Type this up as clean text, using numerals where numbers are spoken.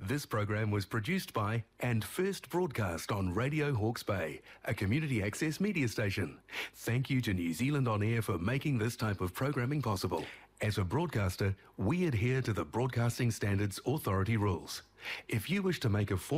This program was produced by and first broadcast on Radio Hawke's Bay, a community access media station. Thank you to New Zealand On Air for making this type of programming possible. As a broadcaster, we adhere to the Broadcasting Standards Authority rules. If you wish to make a